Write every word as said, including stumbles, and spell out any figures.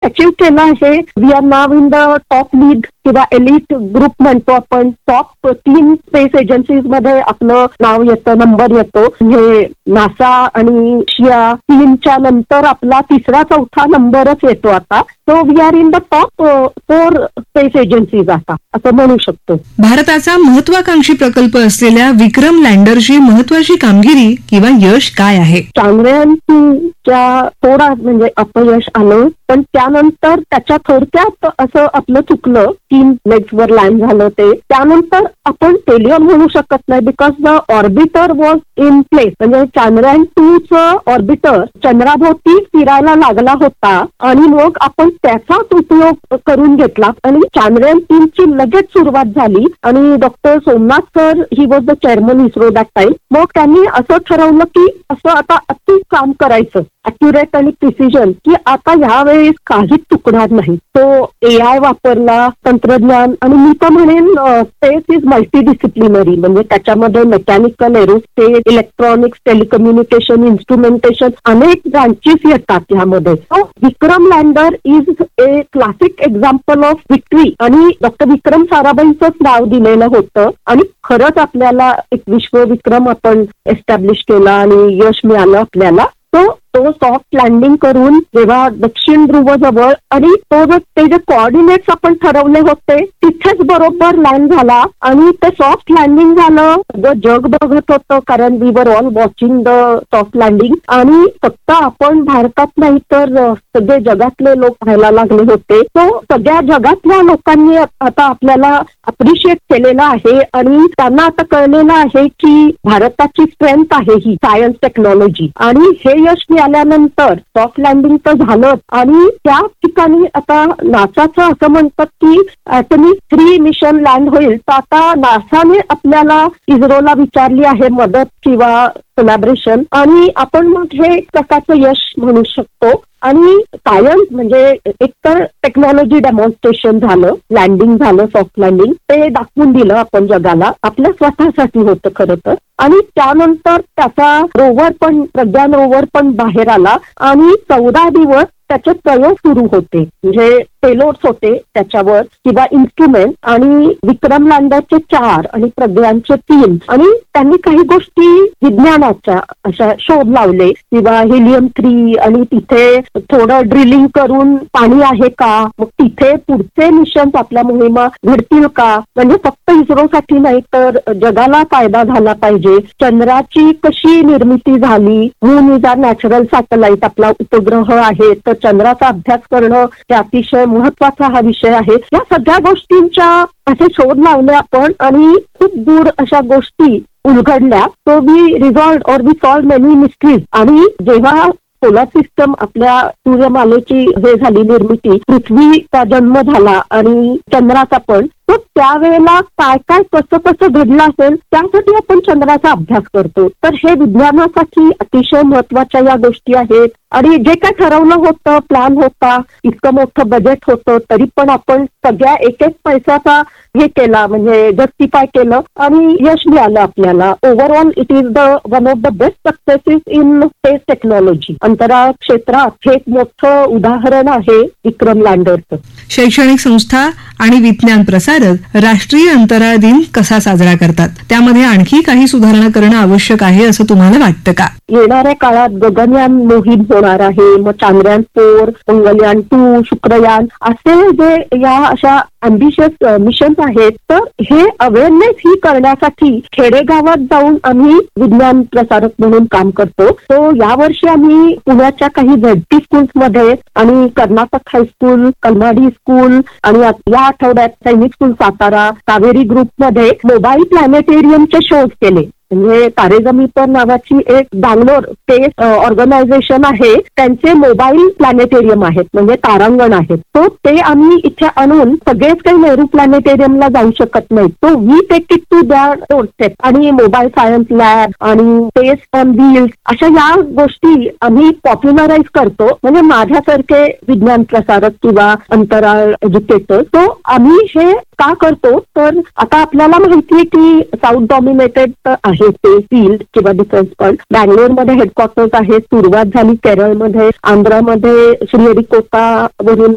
Achieve केलं आहे. We R now in the top lead किंवा एलिट ग्रुप म्हणतो आपण. टॉप तीन स्पेस एजन्सीज मध्ये आपलं नाव येतं, नंबर येतो. म्हणजे नासा आणि रशिया चीनच्या नंतर आपला तिसरा चौथा नंबरच येतो आता. So we are in the top four space agencies आता असं म्हणू शकतो. भारताचा महत्वाकांक्षी प्रकल्प असलेल्या विक्रम लँडरची महत्वाची कामगिरी किंवा यश काय आहे? चांद्रयान टू च्या थोडा म्हणजे अपयश आलं, पण त्यानंतर त्याच्या थोडक्यात असं आपलं चुकलं. तीन लेग्स वर लँड झालं ते. त्यानंतर आपण फेल्युअर म्हणू शकत नाही because the orbiter was in place. म्हणजे चांद्रयान टू चं ऑर्बिटर चंद्राभोवती फिरायला लागला होता आणि मग आपण त्याचाच उपयोग करून घेतला आणि चांद्रयान तीन ची लगेच सुरुवात झाली. आणि doctor Somnath sir he was the chairman ISRO that time. मग त्यांनी असं ठरवलं की असं आता अति काम करायचं, अॅक्युरेट आणि प्रिसिजन, की आता ह्यावेळेस काहीच चुकणार नाही. तो ए आय वापरला, तंत्रज्ञान, आणि मी तर म्हणेन स्पेस इज मल्टीडिसिप्लिनरी. म्हणजे त्याच्यामध्ये mechanical, aerospace, electronics, telecommunication, instrumentation अनेक ब्रांचेस येतात ह्यामध्ये. विक्रम lander is a classic example of victory. आणि डॉक्टर विक्रम साराभाईंचंच नाव दिलेलं होतं आणि खरंच आपल्याला एक विश्व विक्रम आपण एस्टॅब्लिश केला आणि यश मिळालं आपल्याला. तो तो सॉफ्ट लँडिंग करून जेव्हा दक्षिण ध्रुवजवळ आणि तो जो ते जे कोऑर्डिनेट्स आपण ठरवले होते तिथेच बरोबर लँड झाला आणि ते सॉफ्ट लँडिंग झालं. सगळं जग बघत होतं कारण we were all watching the soft landing. आणि फक्त आपण भारतात नाही तर सगळे जगातले लोक पाहायला लागले होते. तो सगळ्या जगातल्या लोकांनी आता आपल्याला अप्रिशिएट केलेलं आहे आणि त्यांना आता कळलेलं आहे की भारताची स्ट्रेंथ आहे ही सायन्स टेक्नॉलॉजी. आणि हे यश आल्यानंतर सॉफ्ट लँडिंग तर झालं आणि त्या ठिकाणी आता नासाचं असं म्हणतात की ॲटॉमिक थ्री मिशन लँड होईल. तर आता नासाने आपल्याला इस्रोला विचारली आहे मदत किंवा कोलॅबरेशन आणि आपण मग हे एक प्रकारचं यश म्हणू शकतो. आणि सायन्स म्हणजे एकतर टेक्नॉलॉजी डेमॉन्स्ट्रेशन झालं, लँडिंग झालं, सॉफ्ट लँडिंग ते दाखवून दिलं आपण जगाला. आपल्या स्वतःसाठी होतं खरं तर. आणि त्यानंतर त्याचा रोवर पण, प्रज्ञान रोवर पण बाहेर आला आणि चौदा दिवस त्याचे प्रयोग सुरू होते. म्हणजे पेलोड्स होते त्याच्यावर किंवा इन्स्ट्रुमेंट. आणि विक्रम लँडरचे चार आणि प्रज्ञानचे तीन. आणि त्यांनी काही गोष्टी विज्ञानाच्या अशा शोध लावले किंवा हिलियम थ्री आणि तिथे थोडं ड्रिलिंग करून पाणी आहे का, मग तिथे पुढचे मिशन आपल्या मोहिमा घडतील का. म्हणजे फक्त इस्रोसाठी नाही तर जगाला फायदा झाला पाहिजे. चंद्राची कशी निर्मिती झाली, moon is R natural satellite आपला उपग्रह आहे, तर चंद्राचा अभ्यास करणं हे अतिशय महत्वाचा हा विषय आहे. या सगळ्या गोष्टींच्या असे शोध लावले आपण आणि खूप दूर अशा गोष्टी उलगडल्या. So we रिझॉल्व्ड or we solve many mysteries. आणि जेव्हा सोलार सिस्टम आपल्या सूर्यमालेची हे झाली निर्मिती, पृथ्वीचा जन्म झाला आणि चंद्राचा पण, तर त्यावेळेला काय काय कसं कसं घडलं असेल त्यासाठी आपण चंद्राचा अभ्यास करतो. तर हे विज्ञानासाठी अतिशय महत्वाच्या या गोष्टी आहेत. आणि जे काय ठरवलं होतं, प्लॅन होता, इतकं मोठं बजेट होतं, तरी पण आपण सगळ्या एक एक पैशाचा हे केला, म्हणजे जस्टिफाय केलं आणि यश मिळालं आपल्याला. Overall it is the one of the best successes in space technology. अंतराळ क्षेत्रात हे एक मोठं उदाहरण आहे विक्रम लँडरचं. शैक्षणिक संस्था आणि विज्ञान प्रसारक राष्ट्रीय अंतराळ दिन कसा साजरा करतात, त्यामध्ये आणखी काही सुधारणा करणं आवश्यक आहे असं तुम्हाला वाटतं का? येणाऱ्या काळात गगनयान मोहीम होणार आहे, मग चांद्रयान फोर, मंगलयान टू, शुक्रयान असे जे या अशा अम्बिशियस मिशन आहेत. तर हे अवेअरनेस ही करण्यासाठी खेडेगावात जाऊन आम्ही विज्ञान प्रसारक म्हणून काम करतो. तो यावर्षी आम्ही पुण्याच्या काही झेडपी स्कूल्स मध्ये आणि कर्नाटक हायस्कूल, कलमाडी स्कूल आणि या आठवड्यात सैनिक स्कूल सातारा, कावेरी ग्रुप मध्ये मोबाईल प्लॅनेटेरियमचे शोज केले. म्हणजे तारे जमी पर नावाची एक बँगलोर स्पेस ऑर्गनायझेशन आहे, त्यांचे मोबाईल प्लॅनेटेरियम आहेत, म्हणजे तारांगण आहेत. तो ते आम्ही इथे आणून, सगळेच काही नेहरू प्लॅनेटेरियमला जाऊ शकत नाही, तो वी टेक इट टू द्या डोरस्टेप. आणि मोबाईल सायन्स लॅब आणि स्पेस ऑन व्हील्स अशा या गोष्टी आम्ही पॉप्युलराइज करतो. म्हणजे माझ्यासारखे विज्ञान प्रसारक किंवा अंतराळ एज्युकेटर, तो आम्ही हे का करतो तर आता आपल्याला माहितीये की साऊथ डॉमिनेटेड आहे ते फील्ड किंवा डिफेन्स. पण बँगलोरमध्ये हेडक्वार्टर्स आहे, सुरुवात झाली केरळमध्ये, आंध्रामध्ये श्रीहरिकोटा वरून